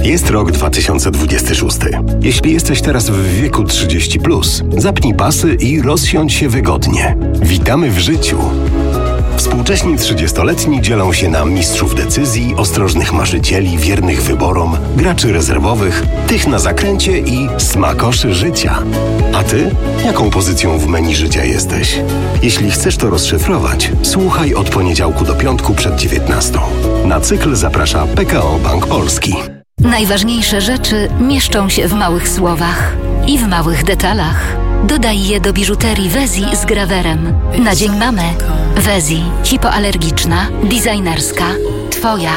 Jest rok 2026. Jeśli jesteś teraz w wieku 30+, zapnij pasy i rozsiądź się wygodnie. Witamy w życiu. Współcześni 30-letni dzielą się na mistrzów decyzji, ostrożnych marzycieli, wiernych wyborom, graczy rezerwowych, tych na zakręcie i smakoszy życia. A ty? Jaką pozycją w menu życia jesteś? Jeśli chcesz to rozszyfrować, słuchaj od poniedziałku do piątku przed 19. Na cykl zaprasza PKO Bank Polski. Najważniejsze rzeczy mieszczą się w małych słowach i w małych detalach. Dodaj je do biżuterii Wezi z grawerem. Na Dzień Mamy. Wezi. Hipoalergiczna, designerska, twoja.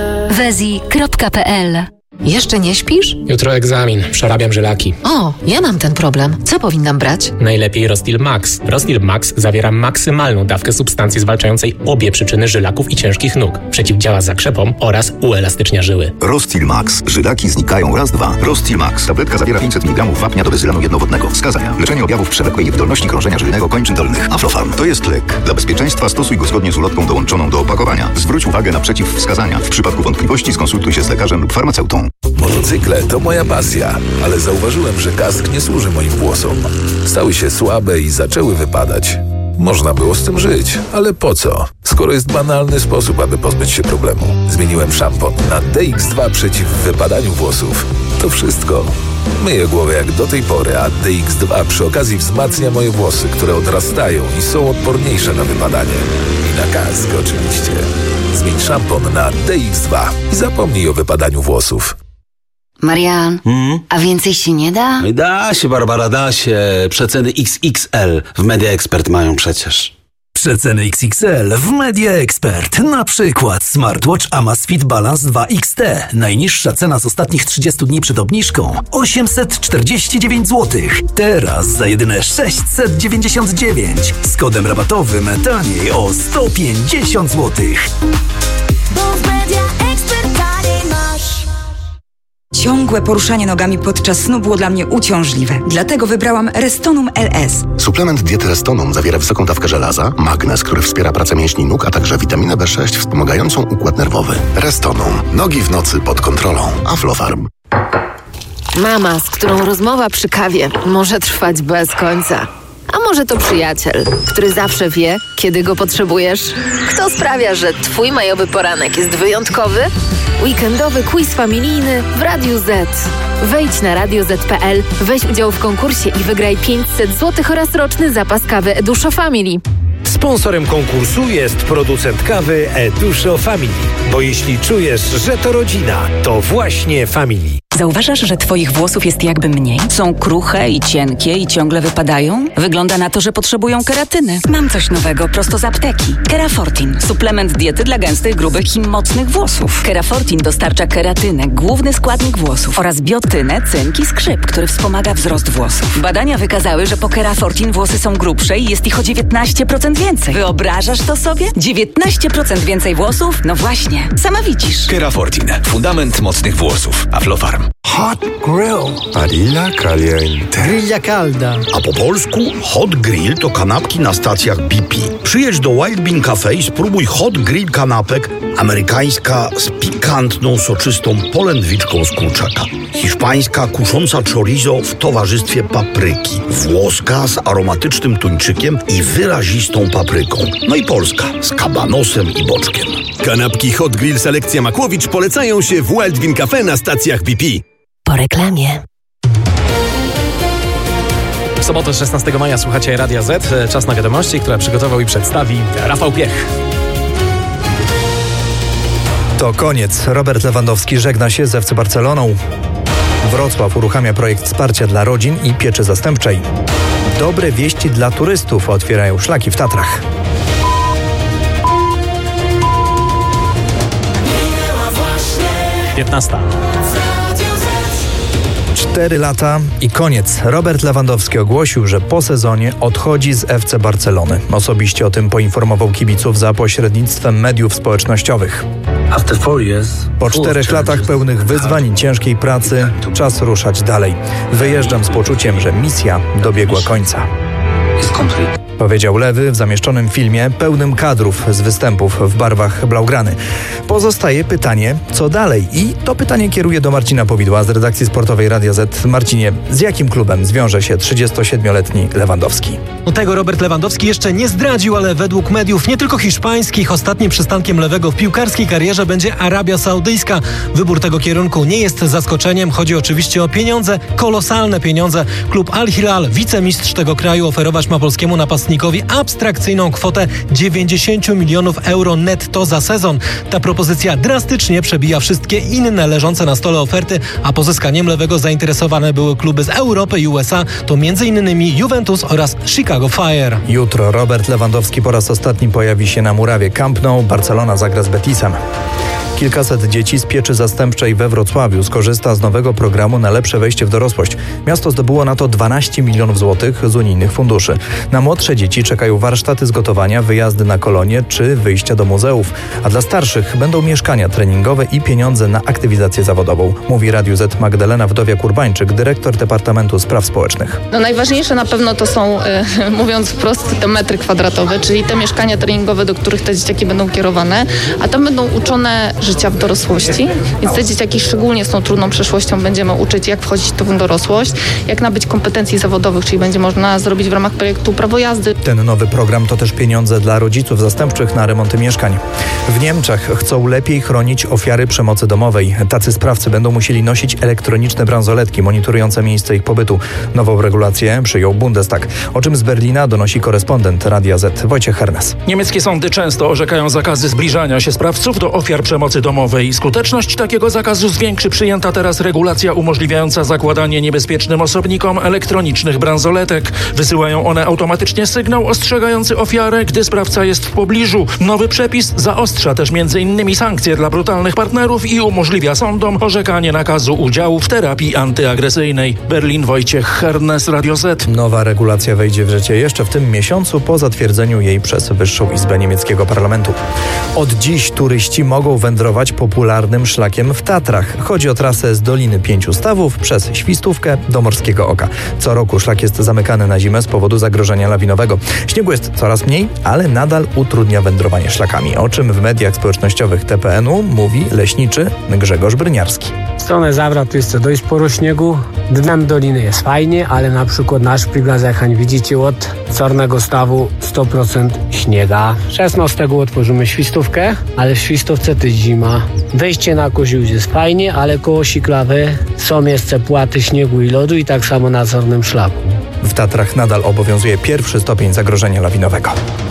Wezi.pl. Jeszcze nie śpisz? Jutro egzamin. Przerabiam żylaki. O, ja mam ten problem. Co powinnam brać? Najlepiej Rostil Max. Rostil Max zawiera maksymalną dawkę substancji zwalczającej obie przyczyny żylaków i ciężkich nóg. Przeciwdziała zakrzepom oraz uelastycznia żyły. Rostil Max. Żylaki znikają raz, dwa. Rostil Max. Tabletka zawiera 500 mg wapnia do bezylanu jednowodnego. Wskazania. Leczenie objawów przewlekłej niewydolności krążenia żylnego kończyn dolnych. Aflofarm. To jest lek. Dla bezpieczeństwa stosuj go zgodnie z ulotką dołączoną do opakowania. Zwróć uwagę na przeciwwskazania. W przypadku wątpliwości skonsultuj się z lekarzem lub farmaceutą. Motocykle to moja pasja, ale zauważyłem, że kask nie służy moim włosom. Stały się słabe i zaczęły wypadać. Można było z tym żyć, ale po co? Skoro jest banalny sposób, aby pozbyć się problemu. Zmieniłem szampon na DX2 przeciw wypadaniu włosów. To wszystko. Myję głowę jak do tej pory, a DX2 przy okazji wzmacnia moje włosy, które odrastają i są odporniejsze na wypadanie. I na kask oczywiście. Zmień szampon na DX2 i zapomnij o wypadaniu włosów. Marian, a więcej się nie da? Da się, Barbara, da się. Przeceny XXL w Media Expert mają przecież. Przeceny XXL w Media Expert. Na przykład smartwatch Amazfit Balance 2 XT. Najniższa cena z ostatnich 30 dni przed obniżką 849 zł. Teraz za jedyne 699. Z kodem rabatowym taniej o 150 zł. Bo w Media Expert taniej masz. Ciągłe poruszanie nogami podczas snu było dla mnie uciążliwe. Dlatego wybrałam Restonum LS. Suplement diety Restonum zawiera wysoką dawkę żelaza, magnez, który wspiera pracę mięśni nóg, a także witaminę B6 wspomagającą układ nerwowy. Restonum. Nogi w nocy pod kontrolą. Aflofarm. Mama, z którą rozmowa przy kawie może trwać bez końca. A może to przyjaciel, który zawsze wie, kiedy go potrzebujesz? Kto sprawia, że twój majowy poranek jest wyjątkowy? Weekendowy quiz familijny w Radiu Z. Wejdź na radioz.pl, weź udział w konkursie i wygraj 500 zł oraz roczny zapas kawy Eduszo Family. Sponsorem konkursu jest producent kawy Eduszo Family. Bo jeśli czujesz, że to rodzina, to właśnie Family. Zauważasz, że twoich włosów jest jakby mniej? Są kruche i cienkie i ciągle wypadają? Wygląda na to, że potrzebują keratyny. Mam coś nowego prosto z apteki. Kerafortin. Suplement diety dla gęstych, grubych i mocnych włosów. Kerafortin dostarcza keratynę, główny składnik włosów, oraz biotynę, cynk i skrzyp, który wspomaga wzrost włosów. Badania wykazały, że po Kerafortin włosy są grubsze i jest ich o 19% więcej. Wyobrażasz to sobie? 19% więcej włosów? No właśnie, sama widzisz. Kerafortin. Fundament mocnych włosów. Aflofarm. Hot Grill. Barilla Caliente. Grilla calda. A po polsku Hot Grill to kanapki na stacjach BP. Przyjedź do Wild Bean Cafe i spróbuj Hot Grill kanapek. Amerykańska z pikantną, soczystą polędwiczką z kurczaka. Hiszpańska kusząca chorizo w towarzystwie papryki. Włoska z aromatycznym tuńczykiem i wyrazistą papryką. No i polska z kabanosem i boczkiem. Kanapki Hot Grill Selekcja Makłowicz polecają się w Wild Bean Cafe na stacjach BP. Po reklamie. W sobotę 16 maja słuchacie Radia Z. Czas na wiadomości, które przygotował i przedstawi Rafał Piech. To koniec. Robert Lewandowski żegna się z FC Barceloną. Wrocław uruchamia projekt wsparcia dla rodzin i pieczy zastępczej. Dobre wieści dla turystów otwierają szlaki w Tatrach. Piętnasta. 4 lata i koniec. Robert Lewandowski ogłosił, że po sezonie odchodzi z FC Barcelony. Osobiście o tym poinformował kibiców za pośrednictwem mediów społecznościowych. Po 4 latach pełnych wyzwań i ciężkiej pracy czas ruszać dalej. Wyjeżdżam z poczuciem, że misja dobiegła końca. powiedział Lewy w zamieszczonym filmie pełnym kadrów z występów w barwach blaugrany. Pozostaje pytanie, co dalej? I to pytanie kieruję do Marcina Powidła z redakcji sportowej Radia Z. Marcinie, z jakim klubem zwiąże się 37-letni Lewandowski? No tego Robert Lewandowski jeszcze nie zdradził, ale według mediów nie tylko hiszpańskich ostatnim przystankiem Lewego w piłkarskiej karierze będzie Arabia Saudyjska. Wybór tego kierunku nie jest zaskoczeniem. Chodzi oczywiście o pieniądze, kolosalne pieniądze. Klub Al Hilal, wicemistrz tego kraju, oferować ma polskiemu napastnikowi abstrakcyjną kwotę 90 milionów euro netto za sezon. Ta propozycja drastycznie przebija wszystkie inne leżące na stole oferty, a pozyskaniem Lewego zainteresowane były kluby z Europy i USA, to m.in. Juventus oraz Chicago Fire. Jutro Robert Lewandowski po raz ostatni pojawi się na murawie Camp Nou. Barcelona zagra z Betisem. Kilkaset dzieci z pieczy zastępczej we Wrocławiu skorzysta z nowego programu na lepsze wejście w dorosłość. Miasto zdobyło na to 12 milionów złotych z unijnych funduszy. Na młodsze dzieci czekają warsztaty z gotowania, wyjazdy na kolonie czy wyjścia do muzeów. A dla starszych będą mieszkania treningowe i pieniądze na aktywizację zawodową. Mówi Radiu Z Magdalena Wdowiak-Urbańczyk, dyrektor Departamentu Spraw Społecznych. No najważniejsze na pewno to są, mówiąc wprost, te metry kwadratowe, czyli te mieszkania treningowe, do których te dzieciaki będą kierowane, a tam będą uczone życia w dorosłości, więc te dzieciaki szczególnie z tą trudną przeszłością będziemy uczyć, jak wchodzić w tą dorosłość, jak nabyć kompetencji zawodowych, czyli będzie można zrobić w ramach projektu prawo jazdy. Ten nowy program to też pieniądze dla rodziców zastępczych na remonty mieszkań. W Niemczech chcą lepiej chronić ofiary przemocy domowej. Tacy sprawcy będą musieli nosić elektroniczne bransoletki monitorujące miejsce ich pobytu. Nową regulację przyjął Bundestag, o czym z Berlina donosi korespondent Radia Z Wojciech Hernes. Niemieckie sądy często orzekają zakazy zbliżania się sprawców do ofiar przemocy domowej. Skuteczność takiego zakazu zwiększy przyjęta teraz regulacja umożliwiająca zakładanie niebezpiecznym osobnikom elektronicznych bransoletek. Wysyłają one automatycznie sygnał ostrzegający ofiarę, gdy sprawca jest w pobliżu. Nowy przepis zaostrza też m.in. sankcje dla brutalnych partnerów i umożliwia sądom orzekanie nakazu udziału w terapii antyagresyjnej. Berlin, Wojciech Hernes, Radio Z. Nowa regulacja wejdzie w życie jeszcze w tym miesiącu po zatwierdzeniu jej przez Wyższą Izbę niemieckiego parlamentu. Od dziś turyści mogą wędrować popularnym szlakiem w Tatrach. Chodzi o trasę z Doliny Pięciu Stawów przez Świstówkę do Morskiego Oka. Co roku szlak jest zamykany na zimę z powodu zagrożenia lawinowego. Śniegu jest coraz mniej, ale nadal utrudnia wędrowanie szlakami, o czym w mediach społecznościowych TPN-u mówi leśniczy Grzegorz Bryniarski. W stronę Zawra tu jest dość sporo śniegu. Dnem doliny jest fajnie, ale na przykład na Szpigla widzicie od Czarnego Stawu 100% śniega. 16 otworzymy Świstówkę, ale w Świstówce to jest zima. Wejście na Koziół jest fajnie, ale koło Siklawy są jeszcze płaty śniegu i lodu i tak samo na Czarnym Szlaku. W Tatrach nadal obowiązuje pierwszy stopień zagrożenia lawinowego.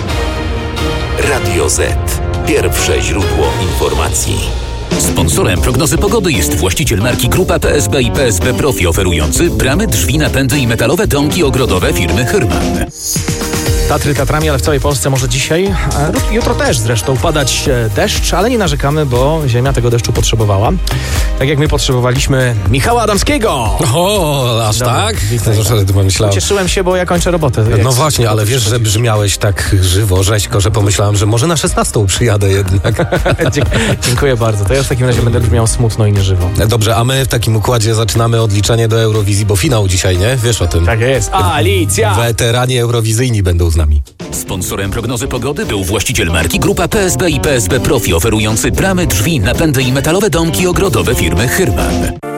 Radio Z. Pierwsze źródło informacji. Sponsorem prognozy pogody jest właściciel marki Grupa PSB i PSB Profi, oferujący bramy, drzwi, napędy i metalowe domki ogrodowe firmy Hyrman. Tatry Tatrami, ale w całej Polsce może dzisiaj, jutro też zresztą, padać deszcz, ale nie narzekamy, bo ziemia tego deszczu potrzebowała. Tak jak my potrzebowaliśmy Michała Adamskiego. O, aż Dobra, tak? Myślałem. Cieszyłem się, bo ja kończę robotę. No właśnie, ale wiesz, że brzmiałeś tak żywo, rzeźko, że pomyślałem, że może na 16 przyjadę jednak. Dziękuję bardzo. To ja w takim razie będę brzmiał smutno i nieżywo. Dobrze, a my w takim układzie zaczynamy odliczanie do Eurowizji, bo finał dzisiaj, nie? Wiesz o tym. Tak jest. Alicja! Weterani eurowizyjni będą z nami. Sponsorem prognozy pogody był właściciel marki Grupa PSB i PSB Profi, oferujący bramy, drzwi, napędy i metalowe domki ogrodowe firmy Hyrman.